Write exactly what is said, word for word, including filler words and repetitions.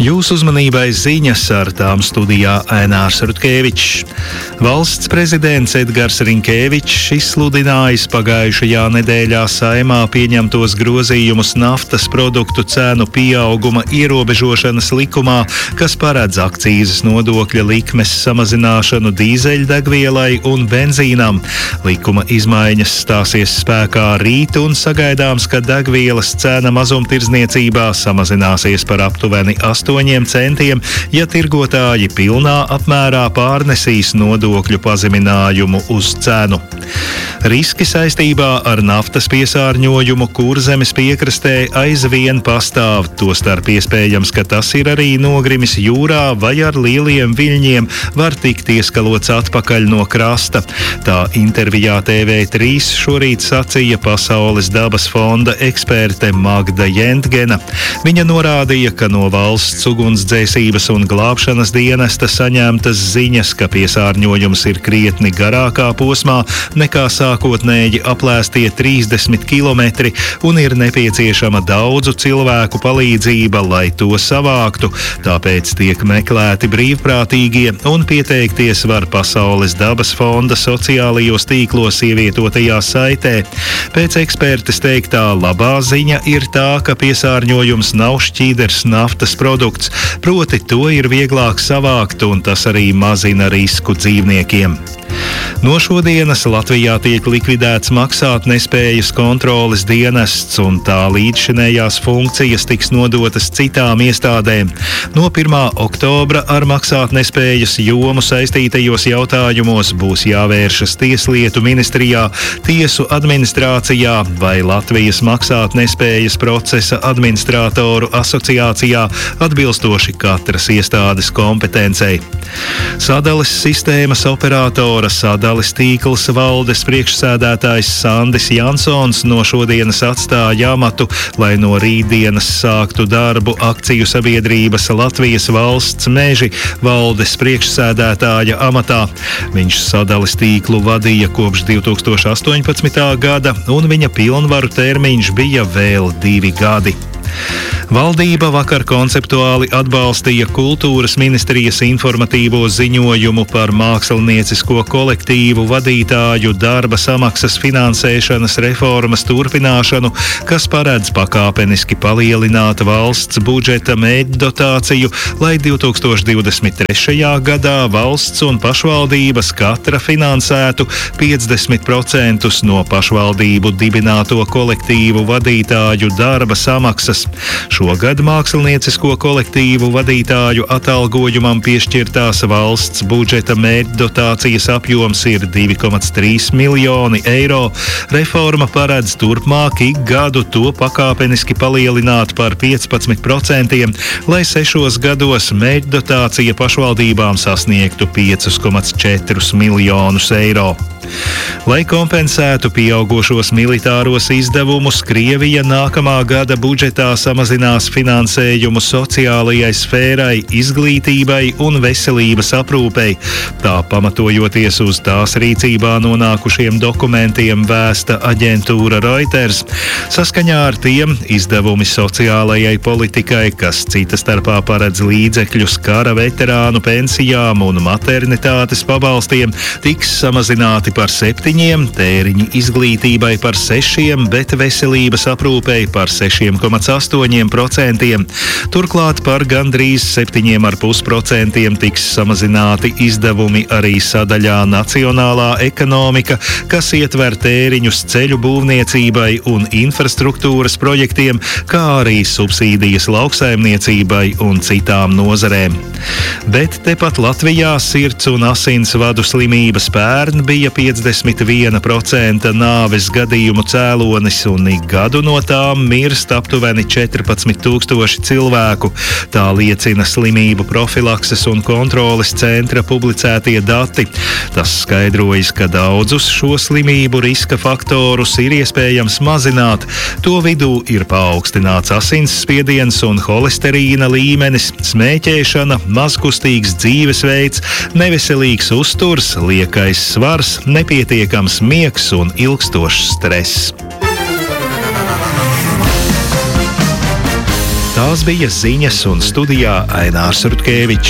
Jūsu uzmanībai ziņas, ar tām studijā Ainārs Rutkevičs. Valsts prezidents Edgars Rinkēvičs izsludinājis pagājušajā nedēļā Saeimā pieņemtos grozījumus naftas produktu cenu pieauguma ierobežošanas likumā, kas paredz akcīzes nodokļa likmes samazināšanu dīzeļdegvielai un benzīnam. Likuma izmaiņas stāsies spēkā rīt un sagaidāms, ka degvielas cena mazumtirdzniecībā samazināsies par aptuveni astoņiem centiem, ja tirgotāji pilnā apmērā pārnesīs nodokļu pazeminājumu uz cenu. Riski saistībā ar naftas piesārņojumu Kurzemes piekrastē aizvien pastāv, tostarp iespējams, ka tas ir arī nogrimis jūrā vai ar lieliem viļņiem var tikt ieskalots atpakaļ no krasta. Tā intervijā T V trīs šorīt sacīja Pasaules dabas fonda eksperte Magda Jentgena. Viņa norādīja, ka no valsts ugunsdzēsības un glābšanas dienesta saņemtas ziņas, ka piesārņojums ir krietni garākā posmā nekā sākotnēji aplēstie trīsdesmit kilometri un ir nepieciešama daudzu cilvēku palīdzība, lai to savāktu. Tāpēc tiek meklēti brīvprātīgie un pieteikties var Pasaules dabas fonda sociālajos tīklos ievietotajā saitē. Pēc ekspertes teiktā labā ziņa ir tā, ka piesārņojums nav šķīders naftas produkts, proti to ir vieglāk savākt un tas arī mazina risku dzīvniekiem. No šodienas Latvijā tiek likvidēts maksātnespējas kontroles dienests un tā līdzšinējās funkcijas tiks nodotas citām iestādēm. No pirmā oktobra ar maksātnespējas jomu saistītajos jautājumos būs jāvēršas Tieslietu ministrijā, Tiesu administrācijā vai Latvijas maksātnespējas procesa administratoru asociācijā atbilstoši katras iestādes kompetencei. Sadales sistēmas operatora Sadales tīkls valdes priekšsēdētājs Sandis Jansons no šodienas atstāja amatu, lai no rītdienas sāktu darbu akciju sabiedrības Latvijas valsts meži valdes priekšsēdētāja amatā. Viņš Sadales tīklu vadīja kopš divi tūkstoši astoņpadsmitā gada un viņa pilnvaru termiņš bija vēl divi gadi. Valdība vakar konceptuāli atbalstīja Kultūras ministrijas informatīvo ziņojumu par māksliniecisko kolektīvu vadītāju darba samaksas finansēšanas reformas turpināšanu, kas paredz pakāpeniski palielināt valsts budžeta mērķdotāciju, lai divi tūkstoši divdesmit trešajā gadā valsts un pašvaldības katra finansētu piecdesmit procentus no pašvaldību dibināto kolektīvu vadītāju darba samaksas. Šogad māksliniecisko kolektīvu vadītāju atalgojumam piešķirtās valsts budžeta mērķdotācijas apjoms ir divi komats trīs miljoni eiro. Reforma paredz turpmāk ik gadu to pakāpeniski palielināt par piecpadsmit procentiem, lai sešos gados mērķdotācija pašvaldībām sasniegtu pieci komats četri miljonus eiro. Lai kompensētu pieaugušos militāros izdevumus, Krievija nākamā gada budžetā samazinās finansējumu sociālajai sfērai, izglītībai un veselības aprūpei. Tā pamatojoties uz tās rīcībā nonākušiem dokumentiem vēsta aģentūra Reuters. Saskaņā ar tiem izdevumi sociālajai politikai, kas cita starpā paredz līdzekļus kara veterānu pensijām un maternitātes pabalstiem, tiks samazināti par septiņiem, tēriņi izglītībai par sešiem, bet veselības aprūpei par sešiem komats astoņiem procentiem. Turklāt par gandrīz septiņiem komats pieci procentiem tiks samazināti izdevumi arī sadaļā Nacionālā ekonomika, kas ietver tēriņus ceļu būvniecībai un infrastruktūras projektiem, kā arī subsīdijas lauksaimniecībai un citām nozarēm. Bet tepat Latvijā sirds un asinsvadu slimības pērn bija piecdesmit viena procenta nāves gadījumu cēlonis un ik gadu no tām mirst aptuveni četrpadsmit tūkstoši cilvēku. Tā liecina slimību profilakses un kontroles centra publicētie dati. Tas skaidrojas, ka daudzus šo slimību riska faktorus ir iespējams mazināt. To vidū ir paaugstināts asinsspiediens un holesterīna līmenis, smēķēšana, mazkustīgs dzīvesveids, neveselīgs uzturs, liekais svars, nepietiekams miegs un ilgstošs stress. Tās bija ziņas un studijā Ainārs Rutkevičs.